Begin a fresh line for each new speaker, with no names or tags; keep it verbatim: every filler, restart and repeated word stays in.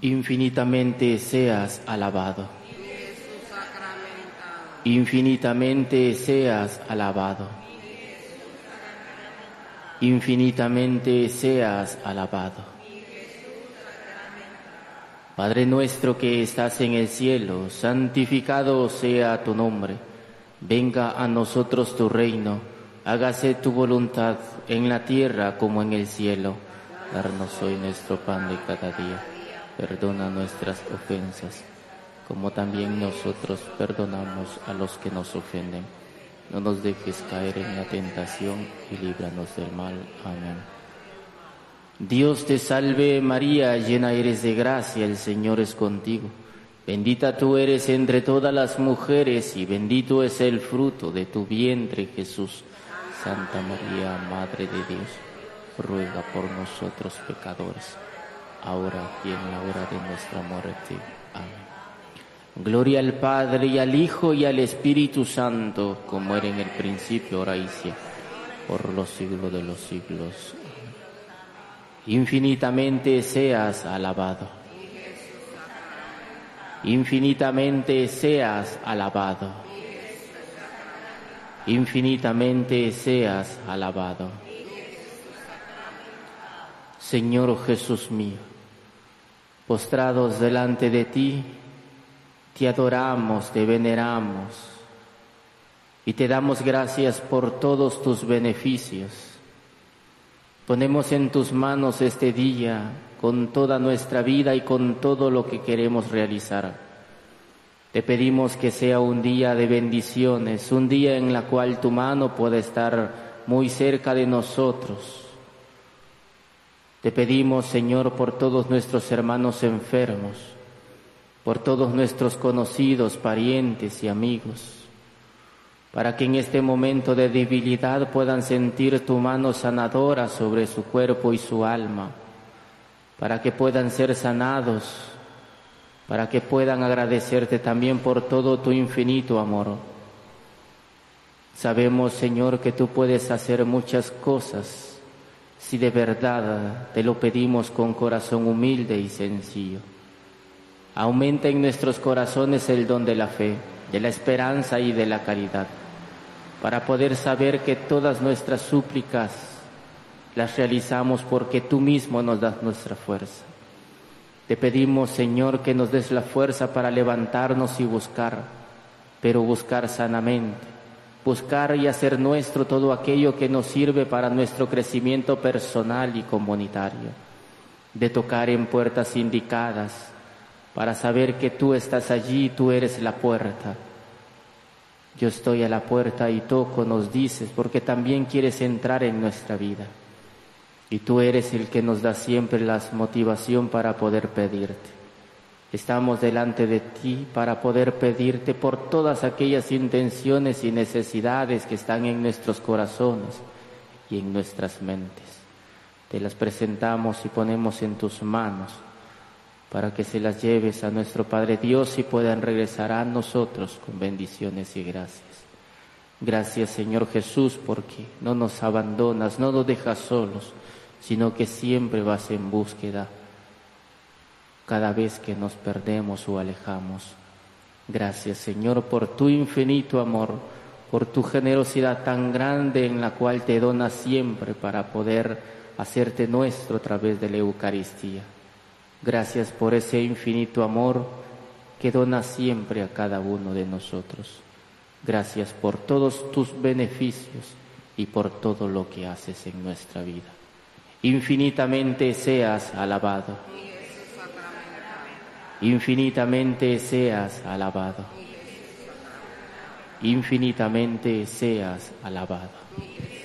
Infinitamente seas alabado. Infinitamente seas alabado. Infinitamente seas alabado. Padre nuestro que estás en el cielo, santificado sea tu nombre. Venga a nosotros tu reino. Hágase tu voluntad en la tierra como en el cielo. Danos hoy nuestro pan de cada día. Perdona nuestras ofensas, como también nosotros perdonamos a los que nos ofenden. No nos dejes caer en la tentación y líbranos del mal. Amén. Dios te salve María, llena eres de gracia, el Señor es contigo. Bendita tú eres entre todas las mujeres y bendito es el fruto de tu vientre, Jesús. Santa María, Madre de Dios, ruega por nosotros pecadores, ahora y en la hora de nuestra muerte. Amén. Gloria al Padre, y al Hijo, y al Espíritu Santo, como era en el principio, ahora y siempre, por los siglos de los siglos. Amén. Infinitamente seas alabado. Infinitamente seas alabado. Infinitamente seas alabado. Señor Jesús mío, postrados delante de ti, te adoramos, te veneramos y te damos gracias por todos tus beneficios. Ponemos en tus manos este día con toda nuestra vida y con todo lo que queremos realizar. Te pedimos que sea un día de bendiciones, un día en la cual tu mano pueda estar muy cerca de nosotros. Te pedimos, Señor, por todos nuestros hermanos enfermos, por todos nuestros conocidos, parientes y amigos, para que en este momento de debilidad puedan sentir tu mano sanadora sobre su cuerpo y su alma, para que puedan ser sanados, para que puedan agradecerte también por todo tu infinito amor. Sabemos, Señor, que tú puedes hacer muchas cosas si de verdad te lo pedimos con corazón humilde y sencillo. Aumenta en nuestros corazones el don de la fe, de la esperanza y de la caridad, para poder saber que todas nuestras súplicas las realizamos porque tú mismo nos das nuestra fuerza. Te pedimos, Señor, que nos des la fuerza para levantarnos y buscar, pero buscar sanamente, buscar y hacer nuestro todo aquello que nos sirve para nuestro crecimiento personal y comunitario, de tocar en puertas indicadas, para saber que tú estás allí y tú eres la puerta. Yo estoy a la puerta y toco, nos dices, porque también quieres entrar en nuestra vida. Y tú eres el que nos da siempre la motivación para poder pedirte. Estamos delante de ti para poder pedirte por todas aquellas intenciones y necesidades que están en nuestros corazones y en nuestras mentes. Te las presentamos y ponemos en tus manos para que se las lleves a nuestro Padre Dios y puedan regresar a nosotros con bendiciones y gracias. Gracias, Señor Jesús, porque no nos abandonas, no nos dejas solos, sino que siempre vas en búsqueda cada vez que nos perdemos o alejamos. Gracias, Señor, por tu infinito amor, por tu generosidad tan grande en la cual te donas siempre para poder hacerte nuestro a través de la Eucaristía. Gracias por ese infinito amor que donas siempre a cada uno de nosotros. Gracias por todos tus beneficios y por todo lo que haces en nuestra vida. Infinitamente seas alabado. Infinitamente seas alabado. Infinitamente seas alabado.